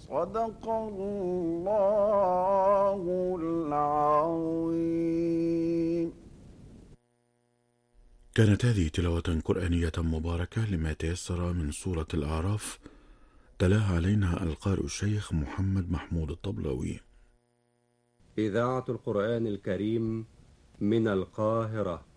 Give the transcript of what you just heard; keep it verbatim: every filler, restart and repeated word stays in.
صدق الله العظيم. كانت هذه تلاوة قرآنية مباركة لما تيسر من سورة الأعراف، تلاها علينا القارئ الشيخ محمد محمود الطبلاوي. إذاعة القرآن الكريم من القاهرة.